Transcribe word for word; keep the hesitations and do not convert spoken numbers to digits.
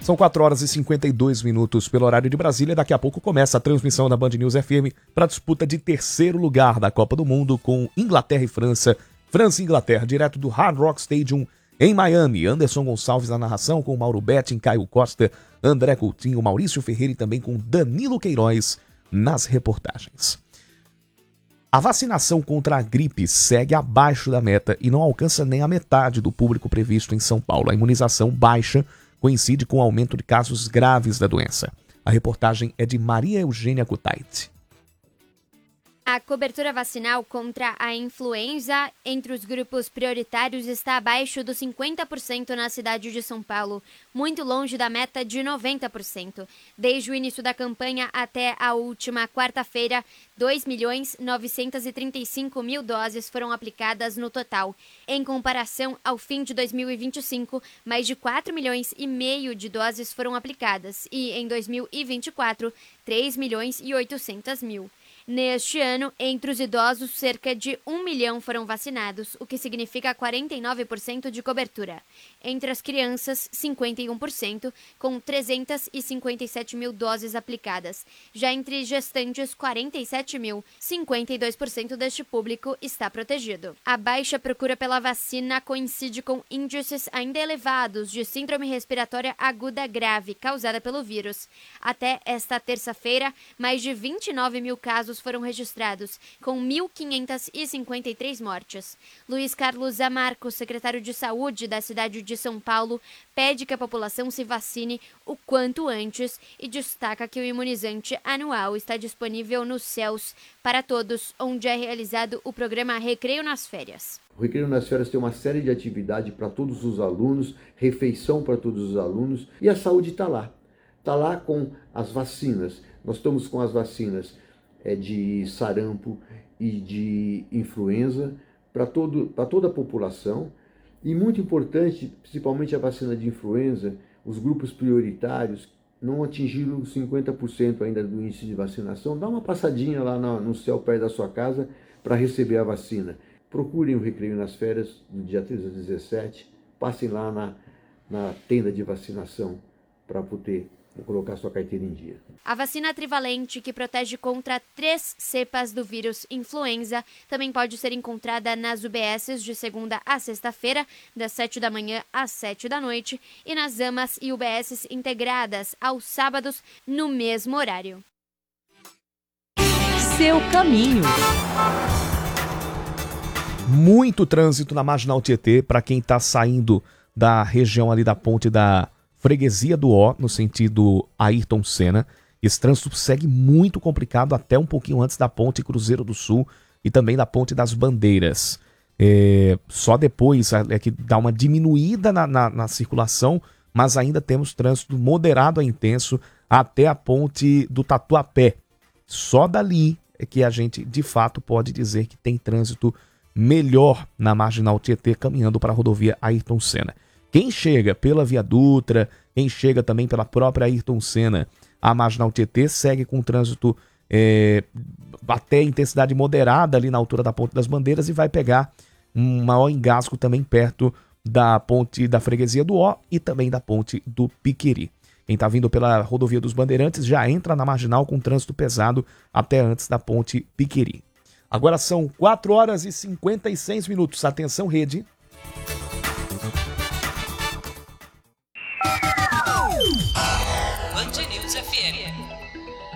São quatro horas e cinquenta e dois minutos pelo horário de Brasília. Daqui a pouco começa a transmissão da Band News F M para a disputa de terceiro lugar da Copa do Mundo com Inglaterra e França. França e Inglaterra, direto do Hard Rock Stadium em Miami. Anderson Gonçalves na narração, com Mauro Betting, Caio Costa, André Coutinho, Maurício Ferreira e também com Danilo Queiroz nas reportagens. A vacinação contra a gripe segue abaixo da meta e não alcança nem a metade do público previsto em São Paulo. A imunização baixa coincide com o aumento de casos graves da doença. A reportagem é de Maria Eugênia Kutaiti. A cobertura vacinal contra a influenza entre os grupos prioritários está abaixo dos cinquenta por cento na cidade de São Paulo, muito longe da meta de noventa por cento. Desde o início da campanha até a última quarta-feira, dois milhões novecentos e trinta e cinco mil doses foram aplicadas no total. Em comparação ao fim de dois mil e vinte e cinco, mais de quatro milhões e meio de doses foram aplicadas e, em dois mil e vinte e quatro, três milhões e oitocentos mil. Neste ano, entre os idosos, cerca de um milhão foram vacinados, o que significa quarenta e nove por cento de cobertura. Entre as crianças, cinquenta e um por cento, com trezentos e cinquenta e sete mil doses aplicadas. Já entre gestantes, quarenta e sete mil, cinquenta e dois por cento deste público está protegido. A baixa procura pela vacina coincide com índices ainda elevados de síndrome respiratória aguda grave causada pelo vírus. Até esta terça-feira, mais de vinte e nove mil casos foram registrados, com mil quinhentas e cinquenta e três mortes. Luiz Carlos Zamarco, secretário de Saúde da cidade de São Paulo, pede que a população se vacine o quanto antes e destaca que o imunizante anual está disponível nos C E L S para todos, onde é realizado o programa Recreio nas Férias. O Recreio nas Férias tem uma série de atividades para todos os alunos, refeição para todos os alunos, e a saúde está lá. Está lá com as vacinas. Nós estamos com as vacinas é, de sarampo e de influenza para todo, para toda a população. E muito importante, principalmente a vacina de influenza, os grupos prioritários não atingiram os cinquenta por cento ainda do índice de vacinação. Dá uma passadinha lá no, no céu perto da sua casa para receber a vacina. Procurem o Recreio nas Férias, do dia treze a dezessete. Passem lá na, na tenda de vacinação para poder colocar sua carteira em dia. A vacina trivalente, que protege contra três cepas do vírus influenza, também pode ser encontrada nas U B Ss de segunda a sexta-feira, das sete da manhã às sete da noite, e nas AMAs e U B Ss integradas aos sábados, no mesmo horário. Seu caminho. Muito trânsito na Marginal Tietê para quem está saindo da região ali da ponte da Freguesia do Ó, no sentido Ayrton Senna. Esse trânsito segue muito complicado até um pouquinho antes da ponte Cruzeiro do Sul e também da ponte das Bandeiras. É, só depois é que dá uma diminuída na, na, na circulação, mas ainda temos trânsito moderado a intenso até a ponte do Tatuapé. Só dali é que a gente, de fato, pode dizer que tem trânsito melhor na Marginal Tietê, caminhando para a rodovia Ayrton Senna. Quem chega pela Via Dutra, quem chega também pela própria Ayrton Senna, a Marginal Tietê segue com trânsito é, até intensidade moderada ali na altura da Ponte das Bandeiras e vai pegar um maior engasgo também perto da Ponte da Freguesia do Ó e também da Ponte do Piqueri. Quem está vindo pela rodovia dos Bandeirantes já entra na Marginal com trânsito pesado até antes da Ponte Piqueri. Agora são quatro horas e cinquenta e seis minutos. Atenção, rede. Band News F M.